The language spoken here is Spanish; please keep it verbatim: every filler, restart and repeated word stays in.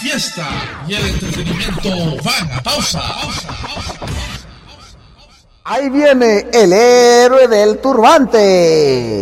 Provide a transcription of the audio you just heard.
fiesta y el entretenimiento van a pausa. Ahí viene el héroe del turbante.